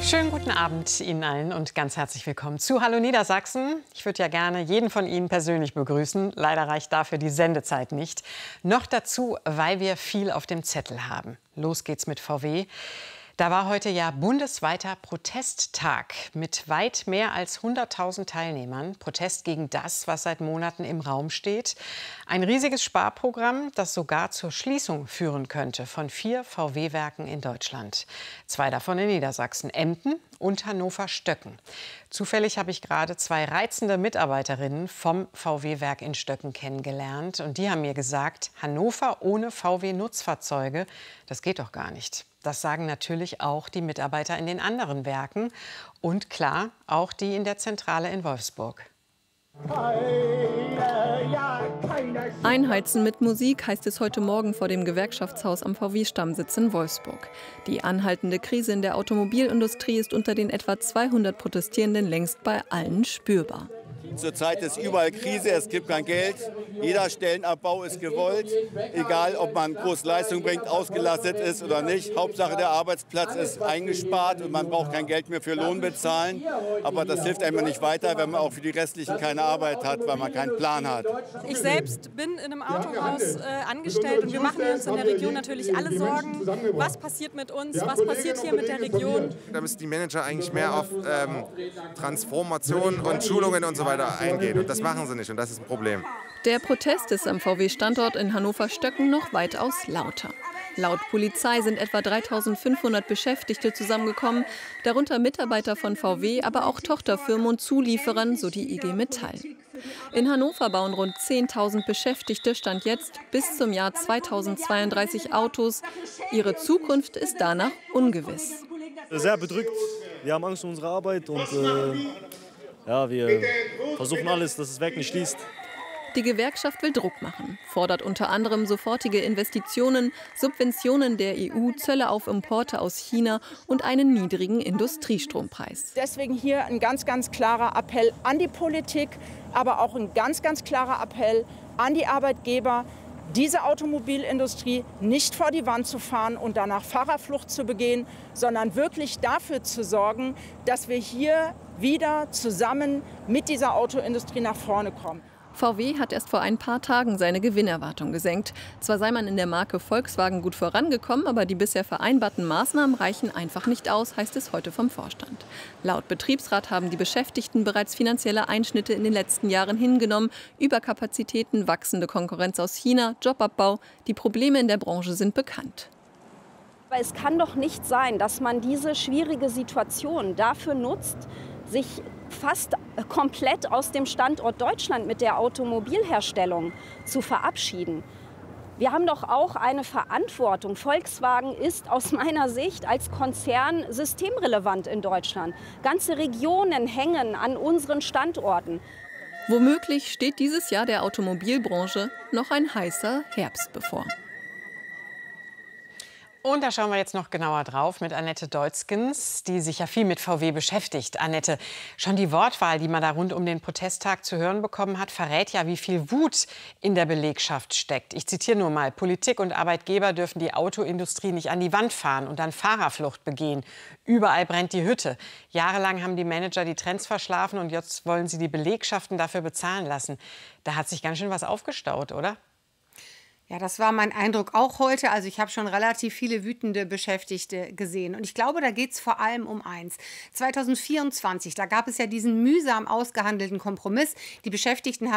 Schönen guten Abend Ihnen allen und ganz herzlich willkommen zu Hallo Niedersachsen. Ich würde ja gerne jeden von Ihnen persönlich begrüßen. Leider reicht dafür die Sendezeit nicht. Noch dazu, weil wir viel auf dem Zettel haben. Los geht's mit VW. Da war heute ja bundesweiter Protesttag mit weit mehr als 100.000 Teilnehmern. Protest gegen das, was seit Monaten im Raum steht. Ein riesiges Sparprogramm, das sogar zur Schließung führen könnte von 4 VW-Werken in Deutschland. 2 davon in Niedersachsen, Emden und Hannover-Stöcken. Zufällig habe ich gerade 2 reizende Mitarbeiterinnen vom VW-Werk in Stöcken kennengelernt. Und die haben mir gesagt, Hannover ohne VW-Nutzfahrzeuge, das geht doch gar nicht. Das sagen natürlich auch die Mitarbeiter in den anderen Werken und klar, auch die in der Zentrale in Wolfsburg. Einheizen mit Musik heißt es heute Morgen vor dem Gewerkschaftshaus am VW-Stammsitz in Wolfsburg. Die anhaltende Krise in der Automobilindustrie ist unter den etwa 200 Protestierenden längst bei allen spürbar. Zurzeit ist überall Krise, es gibt kein Geld. Jeder Stellenabbau ist gewollt, egal ob man große Leistung bringt, ausgelastet ist oder nicht. Hauptsache der Arbeitsplatz ist eingespart und man braucht kein Geld mehr für Lohn bezahlen. Aber das hilft einem nicht weiter, wenn man auch für die Restlichen keine Arbeit hat, weil man keinen Plan hat. Ich selbst bin in einem Autohaus angestellt und wir machen uns in der Region natürlich alle Sorgen. Was passiert mit uns? Was passiert hier mit der Region? Da müssen die Manager eigentlich mehr auf Transformation und Schulungen und so weiter eingehen. Und das machen sie nicht und das ist ein Problem. Der Protest ist am VW-Standort in Hannover-Stöcken noch weitaus lauter. Laut Polizei sind etwa 3.500 Beschäftigte zusammengekommen, darunter Mitarbeiter von VW, aber auch Tochterfirmen und Zulieferern, so die IG Metall. In Hannover bauen rund 10.000 Beschäftigte Stand jetzt bis zum Jahr 2032 Autos. Ihre Zukunft ist danach ungewiss. Sehr bedrückt. Wir haben Angst um unsere Arbeit und wir versuchen alles, dass das Werk nicht schließt. Die Gewerkschaft will Druck machen, fordert unter anderem sofortige Investitionen, Subventionen der EU, Zölle auf Importe aus China und einen niedrigen Industriestrompreis. Deswegen hier ein ganz, ganz klarer Appell an die Politik, aber auch ein ganz, ganz klarer Appell an die Arbeitgeber, diese Automobilindustrie nicht vor die Wand zu fahren und danach Fahrerflucht zu begehen, sondern wirklich dafür zu sorgen, dass wir hier wieder zusammen mit dieser Autoindustrie nach vorne kommen. VW hat erst vor ein paar Tagen seine Gewinnerwartung gesenkt. Zwar sei man in der Marke Volkswagen gut vorangekommen, aber die bisher vereinbarten Maßnahmen reichen einfach nicht aus, heißt es heute vom Vorstand. Laut Betriebsrat haben die Beschäftigten bereits finanzielle Einschnitte in den letzten Jahren hingenommen. Überkapazitäten, wachsende Konkurrenz aus China, Jobabbau. Die Probleme in der Branche sind bekannt. Aber es kann doch nicht sein, dass man diese schwierige Situation dafür nutzt, sich fast komplett aus dem Standort Deutschland mit der Automobilherstellung zu verabschieden. Wir haben doch auch eine Verantwortung. Volkswagen ist aus meiner Sicht als Konzern systemrelevant in Deutschland. Ganze Regionen hängen an unseren Standorten. Womöglich steht dieses Jahr der Automobilbranche noch ein heißer Herbst bevor. Und da schauen wir jetzt noch genauer drauf mit Annette Deutzgens, die sich ja viel mit VW beschäftigt. Annette, schon die Wortwahl, die man da rund um den Protesttag zu hören bekommen hat, verrät ja, wie viel Wut in der Belegschaft steckt. Ich zitiere nur mal: Politik und Arbeitgeber dürfen die Autoindustrie nicht an die Wand fahren und dann Fahrerflucht begehen. Überall brennt die Hütte. Jahrelang haben die Manager die Trends verschlafen und jetzt wollen sie die Belegschaften dafür bezahlen lassen. Da hat sich ganz schön was aufgestaut, oder? Ja, das war mein Eindruck auch heute. Also ich habe schon relativ viele wütende Beschäftigte gesehen. Und ich glaube, da geht es vor allem um eins. 2024, da gab es ja diesen mühsam ausgehandelten Kompromiss. Die Beschäftigten haben